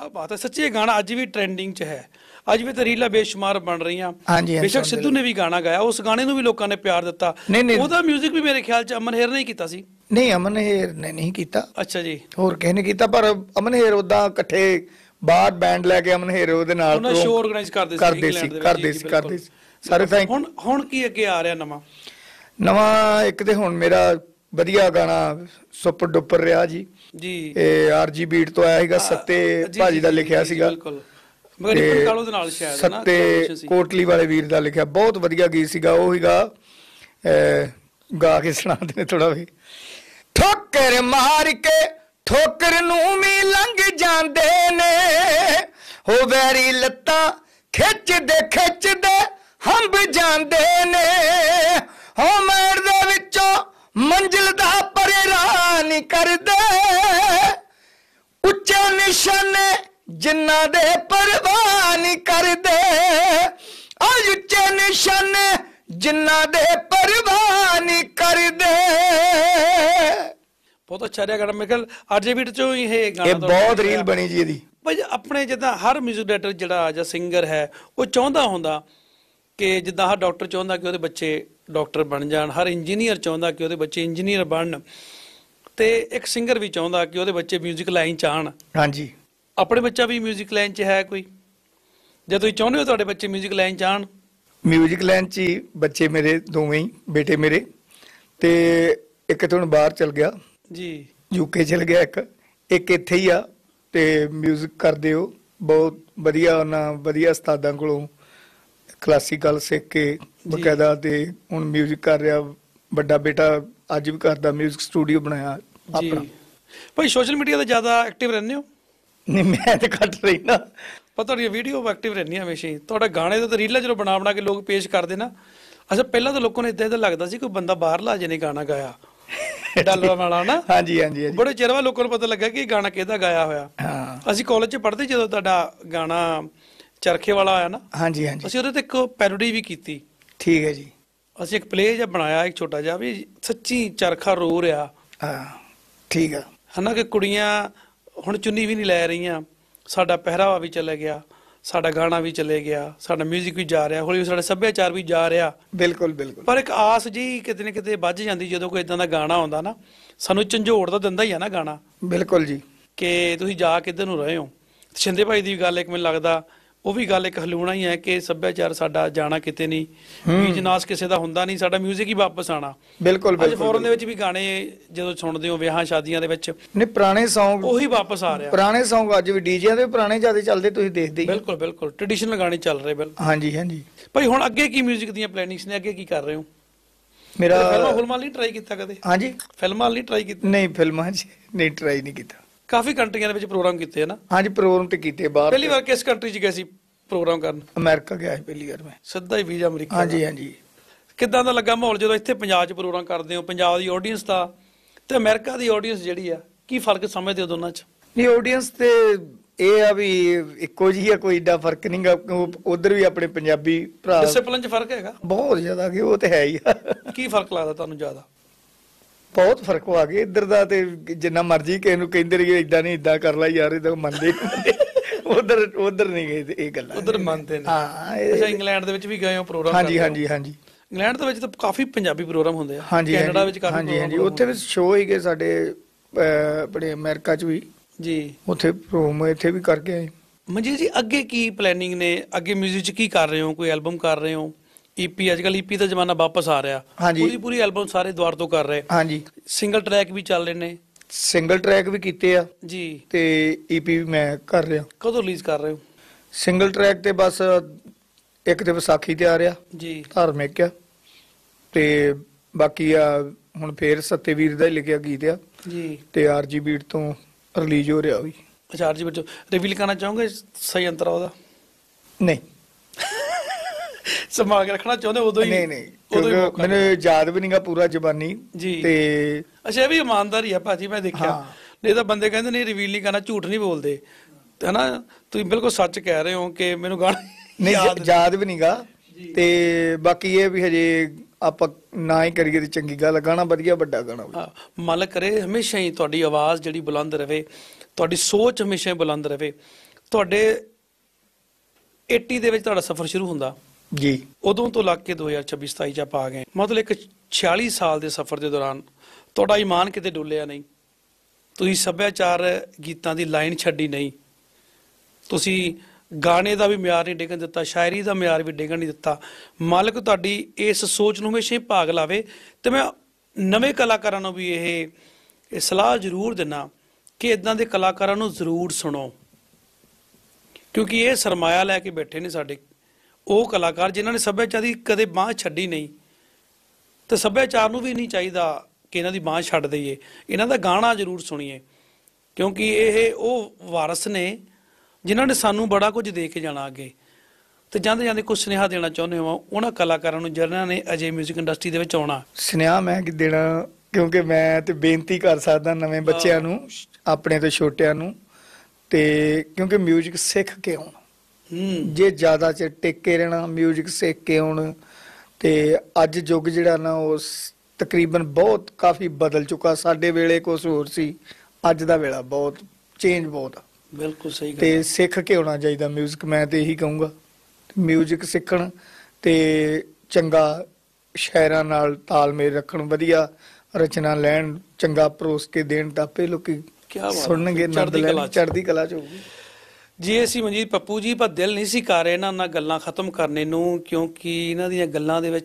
ਬਾਤ ਹੈ, ਸੱਚੀ ਇਹ ਗਾਣਾ ਅੱਜ ਵੀ ਟ੍ਰੈਂਡਿੰਗ 'ਚ ਹੈ। ਅੱਜ ਵੀ ਤਾਂ ਰੀਲਾਂ ਬੇਸ਼ੁਮਾਰ ਬਣ ਰਹੀਆਂ। ਹਾਂਜੀ, ਬੇਸ਼ੱਕ ਸਿੱਧੂ ਨੇ ਵੀ ਗਾਣਾ ਗਾਇਆ, ਉਸ ਗਾਣੇ ਨੂੰ ਵੀ ਲੋਕਾਂ ਨੇ ਪਿਆਰ ਦਿੱਤਾ। ਨਹੀਂ। ਉਹਦਾ 뮤직 ਵੀ ਮੇਰੇ ਖਿਆਲ 'ਚ ਅਮਨ ਹੇਰ ਨੇ ਹੀ ਕੀਤਾ ਸੀ। ਨਹੀਂ, ਅਮਨ ਹੇਰ ਨੇ ਨਹੀਂ ਕੀਤਾ। ਅੱਛਾ ਜੀ। ਹੋਰ ਕਿਸੇ ਨੇ ਕੀਤਾ, ਪਰ ਅਮਨ ਹੇਰ ਉਦਾਂ ਇਕੱਠੇ ਬਾਹਰ ਬੈਂਡ ਲੈ ਕੇ ਅਮਨ ਹੇਰ ਉਹਦੇ ਨਾਲ ਉਹਨਾਂ ਸ਼ੋਅ ਆਰਗੇਨਾਈਜ਼ ਕਰਦੇ ਸੀ ਇੰਗਲੈਂਡ ਦੇ ਵਿੱਚ। ਕਰਦੇ ਸੀ ਸਾਰੇ। ਤਾਂ ਹੁਣ ਕੀ ਅੱਗੇ ਆ ਰਿਹਾ ਨਵਾਂ ਇੱਕ ਤੇ ਹੁਣ ਮੇਰਾ ਵਧੀਆ ਗਾਣਾ ਸੁਪਰ ਡੁਪਰ ਰਿਹਾ ਜੀ। ਇਹ ਆਰਜੀ ਬੀਟ ਤੋਂ ਆਇਆ ਸੀਗਾ, ਸੱਤੇ ਭਾਜੀ ਦਾ ਲਿਖਿਆ ਸੀਗਾ। ਬਿਲਕੁਲ, ਮਗਰ ਰਿਪਨ ਕਾਲੋ ਦੇ ਨਾਲ ਸ਼ਾਇਦ ਨਾ, ਸੱਤੇ ਕੋਟਲੀ ਵਾਲੇ ਵੀਰ ਦਾ ਲਿਖਿਆ, ਬਹੁਤ ਵਧੀਆ ਗੀਤ ਸੀਗਾ ਉਹ ਸੀਗਾ। ਗਾ ਕੇ ਸੁਣਾਉਂਦੇ ਨੇ ਥੋੜਾ ਵੀ। ਠੋਕਰ ਮਾਰ ਕੇ ਠੋਕਰ ਨੂੰ ਵੀ ਲੰਘ ਜਾਂਦੇ ਨੇ, ਹੋ ਵੈਰੀ ਲੱਤਾਂ ਖਿੱਚਦੇ ਹੰਬ ਜਾਂਦੇ ਨੇ, ਹੋ ਮੈੜ ਦੇ ਵਿੱਚੋਂ ਮੰਜ਼ਿਲ ਦਾ ਪਰੇਰਾ ਨਹੀਂ ਕਰਦੇ, ਉੱਚੇ ਨਿਸ਼ਾਨੇ ਜਿਨ੍ਹਾਂ ਦੇ ਪਰਵਾਹ ਨਹੀਂ ਕਰਦੇ, ਉੱਚੇ ਨਿਸ਼ਾਨੇ ਜਿਨ੍ਹਾਂ ਦੇ ਪਰਵਾਹ ਨਹੀਂ ਕਰਦੇ। ਬਹੁਤ ਅੱਛਾ ਰਿਹਾ ਗਾਣਾ। ਮੇਰੇ ਖਿਆਲ ਆਰਜੇ ਬੀਟ ਚੋਂ ਇਹ ਗਾਣਾ ਬਹੁਤ ਰੀਲ ਬਣੀ ਜੀ ਇਹਦੀ। ਭਾਈ ਆਪਣੇ ਜਿੱਦਾਂ ਹਰ ਮਿਊਜ਼ਿਕ ਡਾਇਰੈਕਟਰ ਜਿਹੜਾ ਜਾਂ ਸਿੰਗਰ ਹੈ ਉਹ ਚਾਹੁੰਦਾ ਹੁੰਦਾ ਕਿ ਜਿੱਦਾਂ ਹਰ ਡਾਕਟਰ ਚਾਹੁੰਦਾ ਕਿ ਉਹਦੇ ਬੱਚੇ ਡਾਕਟਰ ਬਣ ਜਾਣ, ਹਰ ਇੰਜੀਨੀਅਰ ਚਾਹੁੰਦਾ ਕਿ ਉਹਦੇ ਬੱਚੇ ਇੰਜੀਨੀਅਰ ਬਣਨ, ਤੇ ਇੱਕ ਸਿੰਗਰ ਵੀ ਚਾਹੁੰਦਾ ਕਿ ਉਹਦੇ ਬੱਚੇ ਮਿਊਜ਼ਿਕ ਲਾਈਨ 'ਚ ਆਉਣ। ਹਾਂਜੀ, ਆਪਣੇ ਬੱਚਾ ਵੀ ਮਿਊਜ਼ਿਕ ਲਾਈਨ 'ਚ ਹੈ ਕੋਈ? ਜੇ ਤੁਸੀਂ ਚਾਹੁੰਦੇ ਹੋ ਤੁਹਾਡੇ ਬੱਚੇ ਮਿਊਜ਼ਿਕ ਲਾਈਨ 'ਚ ਆਉਣ? ਮਿਊਜ਼ਿਕ ਲਾਈਨ 'ਚ ਹੀ ਬੱਚੇ ਮੇਰੇ ਦੋਵੇਂ ਹੀ ਬੇਟੇ ਮੇਰੇ, ਤੇ ਇੱਕ ਤਾਂ ਹੁਣ ਬਾਹਰ ਚਲ ਗਿਆ ਜੀ, ਯੂਕੇ ਚਲ ਗਿਆ, ਇੱਕ ਇੱਥੇ ਹੀ ਆ, ਤੇ ਮਿਊਜ਼ਿਕ ਕਰਦੇ ਹੋ ਬਹੁਤ ਵਧੀਆ। ਉਹਨਾਂ ਵਧੀਆ ਉਸਤਾਦਾਂ ਕੋਲੋਂ ਕਲਾਸੀਕਲ ਸਿੱਖ ਕੇ ਬਕਾਇਦਾ ਤੇ ਹੁਣ ਮਿਊਜ਼ਿਕ ਕਰ ਰਿਹਾ। ਵੱਡਾ ਬੇਟਾ ਅੱਜ ਵੀ ਕਰਦਾ, ਮਿਊਜ਼ਿਕ ਸਟੂਡੀਓ ਬਣਾਇਆ ਆਪਣਾ। ਭਾਈ ਸੋਸ਼ਲ ਮੀਡੀਆ ਤੇ ਜ਼ਿਆਦਾ ਐਕਟਿਵ ਰਹਿੰਦੇ ਹੋ? ਨਹੀਂ, ਮੈਂ ਤੇ ਘੱਟ ਰਹਿਣਾ। ਪਰ ਤੁਹਾਡੀਆਂ ਵੀਡੀਓ ਐਕਟਿਵ ਰਹਿੰਦੀਆਂ ਹਮੇਸ਼ਾ ਹੀ। ਤੁਹਾਡੇ ਗਾਣੇ ਤੇ ਰੀਲਾਂ ਜਦੋਂ ਬਣਾ ਕੇ ਲੋਕ ਪੇਸ਼ ਕਰਦੇ ਨਾ, ਅੱਛਾ ਪਹਿਲਾਂ ਤਾਂ ਲੋਕਾਂ ਨੂੰ ਇਦਾਂ ਲੱਗਦਾ ਸੀ ਕੋਈ ਬੰਦਾ ਬਾਹਰਲਾ ਜਿਹਨੇ ਗਾਣਾ ਗਾਇਆ ਡਾਲਰਾਂ ਵਾਲਾ ਨਾ। ਹਾਂਜੀ ਹਾਂਜੀ। ਬੜੇ ਚਿਰ ਬਾਅਦ ਲੋਕਾਂ ਨੂੰ ਪਤਾ ਲੱਗਾ ਕਿ ਇਹ ਗਾਣਾ ਕਿਹਦਾ ਗਾਇਆ ਹੋਇਆ। ਅਸੀਂ ਕਾਲਜ 'ਚ ਪੜ੍ਹਦੇ ਜਦੋਂ ਤੁਹਾਡਾ ਗਾਣਾ ਚਰਖੇ ਵਾਲਾ ਆਇਆ ਨਾ। ਹਾਂਜੀ ਹਾਂਜੀ। ਅਸੀਂ ਉਹਦੇ ਤੇ ਇੱਕ ਪੈਰੋਡੀ ਵੀ ਕੀਤੀ। ਠੀਕ ਹੈ ਜੀ। ਅਸੀਂ ਇੱਕ ਪਲੇ ਜਿਹਾ ਬਣਾਇਆ, ਇੱਕ ਛੋਟਾ ਜਿਹਾ, ਵੀ ਸੱਚੀ ਚਰਖਾ ਰੋ ਰਿਹਾ। ਠੀਕ ਆ। ਹਨਾ ਕਿ ਕੁੜੀਆਂ ਹੁਣ ਚੁੰਨੀ ਵੀ ਨਹੀਂ ਲੈ ਰਹੀਆਂ, ਸਾਡਾ ਪਹਿਰਾਵਾ ਵੀ ਚਲੇ ਗਿਆ, ਸਾਡਾ ਗਾਣਾ ਵੀ ਚਲੇ ਗਿਆ, ਸਾਡਾ ਮਿਊਜ਼ਿਕ ਵੀ ਜਾ ਰਿਹਾ, ਹੌਲੀ ਸਾਡਾ ਸੱਭਿਆਚਾਰ ਵੀ ਜਾ ਰਿਹਾ। ਬਿਲਕੁਲ ਬਿਲਕੁਲ। ਪਰ ਇੱਕ ਆਸ ਜੀ ਕਿਤੇ ਨਾ ਕਿਤੇ ਵੱਜ ਜਾਂਦੀ ਜਦੋਂ ਕੋਈ ਇਦਾਂ ਦਾ ਗਾਣਾ ਆਉਂਦਾ ਨਾ। ਸਾਨੂੰ ਝੰਜੋੜ ਤਾਂ ਦਿੰਦਾ ਹੀ ਆ ਨਾ ਗਾਣਾ। ਬਿਲਕੁਲ ਜੀ। ਕਿ ਤੁਸੀਂ ਜਾ ਕਿੱਧਰ ਨੂੰ ਰਹੇ ਹੋ। ਸ਼ਿੰਦੇ ਭਾਈ ਦੀ ਗੱਲ ਇੱਕ ਮੈਨੂੰ ਲੱਗਦਾ ਉਹ ਵੀ ਗੱਲ ਇੱਕ ਹਲੂਣਾ ਹੀ ਹੈ ਕਿ ਸੱਭਿਆਚਾਰ ਸਾਡਾ ਜਾਣਾ ਕਿਤੇ ਨਹੀਂ, ਬੀਜਨਾਸ ਕਿਸੇ ਦਾ ਹੁੰਦਾ ਨਹੀਂ, ਸਾਡਾ ਮਿਊਜ਼ਿਕ ਹੀ ਵਾਪਸ ਆਣਾ। ਬਿਲਕੁਲ ਬਿਲਕੁਲ। ਫੋਰਨ ਦੇ ਵਿੱਚ ਵੀ ਗਾਣੇ ਜਦੋਂ ਸੁਣਦੇ ਹੋ ਵਿਆਹਾਂ ਸ਼ਾਦੀਆਂ ਦੇ ਵਿੱਚ, ਨਹੀਂ ਪੁਰਾਣੇ ਸੌਂਗ ਉਹੀ ਵਾਪਸ ਆ ਰਿਹਾ। ਪੁਰਾਣੇ ਸੌਂਗ ਅੱਜ ਵੀ ਡੀਜਿਆਂ ਦੇ ਪੁਰਾਣੇ ਜ਼ਿਆਦਾ ਚੱਲਦੇ, ਤੁਸੀਂ ਦੇਖਦੇ ਹੀ। ਬਿਲਕੁਲ ਬਿਲਕੁਲ, ਟ੍ਰੈਡੀਸ਼ਨਲ ਗਾਣੇ ਚੱਲ ਰਹੇ। ਬਿਲਕੁਲ। ਹਾਂਜੀ ਹਾਂਜੀ। ਭਾਈ ਹੁਣ ਅੱਗੇ ਕੀ ਮਿਊਜ਼ਿਕ ਦੀਆਂ ਪਲੈਨਿੰਗਸ ਨੇ? ਅੱਗੇ ਕੀ ਕਰ ਰਹੇ ਹੋ? ਮੇਰਾ ਫਿਲਮਾਂ ਲਈ ਟਰਾਈ ਕੀਤਾ ਕਦੇ? ਹਾਂਜੀ, ਫਿਲਮਾਂ ਲਈ ਟਰਾਈ ਕੀਤਾ? ਨਹੀਂ, ਫਿਲਮਾਂ 'ਚ ਨਹੀਂ ਟਰਾਈ ਨਹੀਂ ਕੀਤਾ। ਕਾਫੀ ਕੰਟਰੀਆਂ ਦੇ ਵਿੱਚ ਪ੍ਰੋਗਰਾਮ ਕੀਤੇ ਹੈ ਨਾ? ਹਾਂਜੀ, ਪ੍ਰੋਗਰਾਮ ਤੇ ਕੀਤੇ ਬਾਹਰ। ਪਹਿਲੀ ਵਾਰ ਕਿਸ ਕੰਟਰੀ 'ਚ ਗਏ ਸੀ ਪ੍ਰੋਗਰਾਮ ਕਰਨ? ਅਮਰੀਕਾ ਗਿਆ ਸੀ ਪਹਿਲੀ ਵਾਰ ਮੈਂ। ਸਿੱਧਾ ਹੀ ਵੀਜ਼ਾ ਅਮਰੀਕਾ? ਹਾਂਜੀ ਹਾਂਜੀ। ਕਿੱਦਾਂ ਦਾ ਲੱਗਾ ਮਾਹੌਲ ਜਦੋਂ ਇੱਥੇ ਪੰਜਾਬ 'ਚ ਪ੍ਰੋਗਰਾਮ ਕਰਦੇ ਹੋ? ਪੰਜਾਬ ਦੀ ਆਡੀਅנס ਦਾ ਤੇ ਅਮਰੀਕਾ ਦੀ ਆਡੀਅנס ਜਿਹੜੀ ਆ, ਕੀ ਫਰਕ ਸਮਝਦੇ ਹੋ ਦੋਨਾਂ 'ਚ? ਨਹੀਂ, ਆਡੀਅנס ਤੇ ਇਹ ਆ ਵੀ ਇੱਕੋ ਜਿਹੀ ਆ, ਕੋਈ ਏਡਾ ਫਰਕ ਨਹੀਂ ਗਾ। ਉਧਰ ਵੀ ਆਪਣੇ ਪੰਜਾਬੀ ਭਰਾ, ਡਿਸਪਲਿਨ 'ਚ ਫਰਕ ਹੈਗਾ ਬਹੁਤ ਜ਼ਿਆਦਾ, ਕਿ ਉਹ ਤੇ ਹੈ ਹੀ ਆ। ਕੀ ਫਰਕ ਲੱਗਦਾ ਤੁਹਾਨੂੰ ਜ਼ਿਆਦਾ? ਬਹੁਤ ਫਰਕ ਆ ਗਿਆ ਇੱਧਰ ਦਾ। ਤੇ ਜਿੰਨਾ ਮਰਜ਼ੀ ਕਿਸੇ ਨੂੰ ਕਹਿੰਦੇ ਰਹੀਏ ਏਦਾਂ ਨਹੀਂ, ਏਦਾਂ ਕਰ ਲਾ ਯਾਰ, ਇਹ ਮੰਨਦੇ ਉਧਰ ਨਹੀਂ ਗਏ ਇਹ ਗੱਲਾਂ, ਉਧਰ ਮੰਨਦੇ ਨੇ। ਹਾਂ। ਅੱਛਾ, ਇੰਗਲੈਂਡ ਦੇ ਵਿੱਚ ਵੀ ਗਏ ਹੋ ਪ੍ਰੋਗਰਾਮ? ਹਾਂਜੀ ਹਾਂਜੀ ਹਾਂਜੀ। ਇੰਗਲੈਂਡ ਦੇ ਵਿੱਚ ਤਾਂ ਕਾਫੀ ਪੰਜਾਬੀ ਪ੍ਰੋਗਰਾਮ ਹੁੰਦੇ ਆ। ਕੈਨੇਡਾ ਵਿੱਚ ਕਾਫੀ। ਹਾਂਜੀ ਹਾਂਜੀ, ਉੱਥੇ ਵੀ ਸ਼ੋਅ ਹੀ ਗਏ ਸਾਡੇ, ਆਪਣੇ ਅਮਰੀਕਾ 'ਚ ਵੀ ਜੀ, ਉੱਥੇ ਪ੍ਰੋਗਰਾਮ ਇੱਥੇ ਵੀ ਕਰਕੇ ਆਏ। ਮਨਜੀਤ ਜੀ, ਅੱਗੇ ਕੀ ਪਲੈਨਿੰਗ ਨੇ? ਅੱਗੇ ਮਿਊਜ਼ਿਕ 'ਚ ਕੀ ਕਰ ਰਹੇ ਹੋ? ਕੋਈ ਐਲਬਮ ਕਰ ਰਹੇ ਹੋ? ਈਪੀ, ਅੱਜ ਕੱਲ੍ਹ ਈਪੀ ਦਾ ਜ਼ਮਾਨਾ ਵਾਪਸ ਆ ਰਿਹਾ। ਪੂਰੀ ਐਲਬਮ ਸਾਰੇ ਦੁਆਰ ਤੋਂ ਕਰ ਰਹੇ। ਹਾਂਜੀ। ਸਿੰਗਲ ਟਰੈਕ ਵੀ ਚੱਲ ਰਹੇ ਨੇ? ਸਿੰਗਲ ਟਰੈਕ ਵੀ ਕੀਤੇ ਆ ਜੀ, ਤੇ ਈਪੀ ਵੀ ਮੈਂ ਕਰ ਰਿਹਾ। ਕਦੋਂ ਰਿਲੀਜ਼ ਕਰ ਰਹੇ ਹੋ? ਸਿੰਗਲ ਟਰੈਕ ਤੇ ਬਸ ਇੱਕ ਤੇ ਵਿਸਾਖੀ ਤੇ ਆ ਰਿਹਾ ਜੀ, ਧਾਰਮਿਕ ਆ, ਤੇ ਬਾਕੀ ਆ ਹੁਣ ਫੇਰ ਸੱਤੇਵੀਰ ਦਾ ਹੀ ਲਿਖਿਆ ਗੀਤ ਆ ਜੀ, ਤੇ ਆਰਜੀ ਬੀਟ ਤੋਂ ਰਿਲੀਜ਼ ਹੋ ਰਿਹਾ ਵੀ। ਅੱਛਾ, ਆਰਜੀ ਬੀਟ ਰਿਵੀਲ ਕਰਨਾ ਚਾਹੋਗੇ ਸਹੀ ਅੰਤਰਾ ਉਹਦਾ? ਨਹੀਂ, ਸੰਭਾਲ ਕੇ ਰੱਖਣਾ ਚਾਹੁੰਦੇ ਉਦੋਂ ਹੀ? ਨਹੀਂ ਨਹੀਂ, ਮੈਨੂੰ ਯਾਦ ਵੀ ਨਹੀਂਗਾ ਪੂਰਾ ਜ਼ਬਾਨੀ ਜੀ। ਤੇ ਅੱਛਾ, ਇਹ ਵੀ ਇਮਾਨਦਾਰੀ ਆ ਭਾਜੀ, ਮੈਂ ਦੇਖਿਆ। ਨਹੀਂ ਤਾਂ ਬੰਦੇ ਕਹਿੰਦੇ ਨਹੀਂ ਰਿਵੀਲ ਨਹੀਂ ਕਰਨਾ, ਝੂਠ ਨਹੀਂ ਬੋਲਦੇ, ਹਨਾ? ਤੁਸੀਂ ਬਿਲਕੁਲ ਸੱਚ ਕਹਿ ਰਹੇ ਹੋ ਕਿ ਮੈਨੂੰ ਗਾਣਾ ਨਹੀਂ ਯਾਦ ਵੀ ਨਹੀਂਗਾ। ਤੇ ਬਾਕੀ ਇਹ ਵੀ ਹਜੇ ਆਪਾਂ ਨਾ ਹੀ ਕਰੀਏ ਤੇ ਚੰਗੀ ਗੱਲ। ਗਾਣਾ ਵਧੀਆ, ਵੱਡਾ ਗਾਣਾ। ਮਾਲਕ ਕਰੇ ਹਮੇਸ਼ਾ ਹੀ ਤੁਹਾਡੀ ਆਵਾਜ਼ ਜਿਹੜੀ ਬੁਲੰਦ ਰਹੇ, ਤੁਹਾਡੀ ਸੋਚ ਹਮੇਸ਼ਾ ਹੀ ਬੁਲੰਦ ਰਹੇ, ਤੁਹਾਡੇ 80 ਦੇ ਵਿੱਚ ਤੁਹਾਡਾ ਸਫ਼ਰ ਸ਼ੁਰੂ ਹੁੰਦਾ, ਜੀ ਉਦੋਂ ਤੋਂ ਲੱਗ ਕੇ 2026-27 ਚ ਆਪਾਂ ਆ ਗਏ। ਮਤਲਬ ਇੱਕ 46 ਸਾਲ ਦੇ ਸਫ਼ਰ ਦੇ ਦੌਰਾਨ ਤੁਹਾਡਾ ਈਮਾਨ ਕਿਤੇ ਡੁੱਲਿਆ ਨਹੀਂ, ਤੁਸੀਂ ਸੱਭਿਆਚਾਰ ਗੀਤਾਂ ਦੀ ਲਾਈਨ ਛੱਡੀ ਨਹੀਂ, ਤੁਸੀਂ ਗਾਣੇ ਦਾ ਵੀ ਮਿਆਰ ਨਹੀਂ ਡਿੱਗਣ ਦਿੱਤਾ, ਸ਼ਾਇਰੀ ਦਾ ਮਿਆਰ ਵੀ ਡਿੱਗਣ ਨਹੀਂ ਦਿੱਤਾ। ਮਾਲਕ ਤੁਹਾਡੀ ਇਸ ਸੋਚ ਨੂੰ ਹਮੇਸ਼ਾ ਹੀ ਭਾਗ ਲਾਵੇ। ਤੇ ਮੈਂ ਨਵੇਂ ਕਲਾਕਾਰਾਂ ਨੂੰ ਵੀ ਇਹ ਸਲਾਹ ਜ਼ਰੂਰ ਦਿੰਦਾ ਕਿ ਇਦਾਂ ਦੇ ਕਲਾਕਾਰਾਂ ਨੂੰ ਜ਼ਰੂਰ ਸੁਣੋ, ਕਿਉਂਕਿ ਇਹ ਸਰਮਾਇਆ ਲੈ ਕੇ ਬੈਠੇ ਨੇ ਸਾਡੇ ਉਹ ਕਲਾਕਾਰ ਜਿਨ੍ਹਾਂ ਨੇ ਸੱਭਿਆਚਾਰ ਦੀ ਕਦੇ ਬਾਂਹ ਛੱਡੀ ਨਹੀਂ। ਤੇ ਸੱਭਿਆਚਾਰ ਨੂੰ ਵੀ ਨਹੀਂ ਚਾਹੀਦਾ ਕਿ ਇਹਨਾਂ ਦੀ ਬਾਂਹ ਛੱਡ ਦਈਏ, ਇਹਨਾਂ ਦਾ ਗਾਣਾ ਜ਼ਰੂਰ ਸੁਣੀਏ, ਕਿਉਂਕਿ ਇਹ ਉਹ ਵਾਰਸ ਨੇ ਜਿਨ੍ਹਾਂ ਨੇ ਸਾਨੂੰ ਬੜਾ ਕੁਝ ਦੇ ਕੇ ਜਾਣਾ ਅੱਗੇ। ਤੇ ਜਾਂਦੇ ਜਾਂਦੇ ਕੁਝ ਸੁਨੇਹਾ ਦੇਣਾ ਚਾਹੁੰਦੇ ਹੋ ਉਹਨਾਂ ਕਲਾਕਾਰਾਂ ਨੂੰ ਜਿਨ੍ਹਾਂ ਨੇ ਅਜੇ 뮤직 ਇੰਡਸਟਰੀ ਦੇ ਵਿੱਚ ਆਉਣਾ? ਸੁਨੇਹਾ ਮੈਂ ਕੀ ਦੇਣਾ, ਕਿਉਂਕਿ ਮੈਂ ਤੇ ਬੇਨਤੀ ਕਰ ਸਕਦਾ ਨਵੇਂ ਬੱਚਿਆਂ ਨੂੰ, ਆਪਣੇ ਤੋਂ ਛੋਟਿਆਂ ਨੂੰ, ਤੇ ਕਿਉਂਕਿ ਮਿਊਜ਼ਿਕ ਸਿੱਖ ਕੇ ਆਉਣ, ਜੇ ਜ਼ਿਆਦਾ ਚਿਰ ਟਿਕ ਕੇ ਰਹਿਣਾ, ਮਿਊਜ਼ਿਕ ਸਿੱਖ ਕੇ ਆਉਣ। ਤੇ ਅੱਜ ਯੁੱਗ ਜਿਹੜਾ ਨਾ ਉਹ ਤਕਰੀਬਨ ਬਹੁਤ ਕਾਫੀ ਬਦਲ ਚੁੱਕਾ। ਸਾਡੇ ਵੇਲੇ ਕੁਝ ਹੋਰ ਸੀ, ਅੱਜ ਦਾ ਵੇਲਾ ਬਹੁਤ ਚੇਂਜ ਬਹੁਤ ਆ। ਬਿਲਕੁਲ ਸਹੀ ਗੱਲ। ਤੇ ਸਿੱਖ ਕੇ ਆਉਣਾ ਚਾਹੀਦਾ ਮਿਊਜ਼ਿਕ, ਮੈਂ ਤੇ ਇਹੀ ਕਹੂੰਗਾ। ਮਿਊਜ਼ਿਕ ਸਿੱਖਣ ਤੇ ਚੰਗਾ ਸ਼ਾਇਰਾਂ ਨਾਲ ਤਾਲਮੇਲ ਰੱਖਣ, ਵਧੀਆ ਰਚਨਾ ਲੈਣ, ਚੰਗਾ ਪਰੋਸ ਕੇ ਦੇਣ, ਤਾਂ ਆਪੇ ਲੋਕੀ ਸੁਣਨਗੇ, ਆਨੰਦ ਲੈਣ, ਚੜ੍ਹਦੀ ਕਲਾ ਚ ਹੋਊਗੀ। ਜੀ ਅਸੀਂ ਮਨਜੀਤ ਪੱਪੂ ਜੀ, ਪਰ ਦਿਲ ਨਹੀਂ ਸੀ ਕਰ ਰਹੇ ਇਹਨਾਂ ਗੱਲਾਂ ਖਤਮ ਕਰਨੇ ਨੂੰ, ਕਿਉਂਕਿ ਇਹਨਾਂ ਦੀਆਂ ਗੱਲਾਂ ਦੇ ਵਿੱਚ